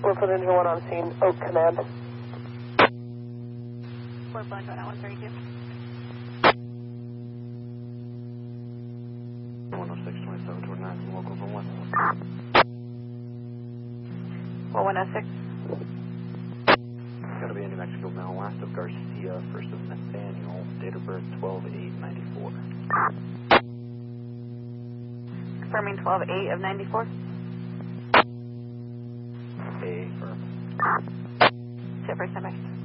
Wilson Engine 1 on scene, Oak Command. Fort Blanco, 132. 106, 27, 29, locals on west. 4106. Gotta be in New Mexico now, last of Garcia, first of Nathaniel, date of birth 12/8/94. Confirming 12/8 of 94. A firm. Shipper, stand by.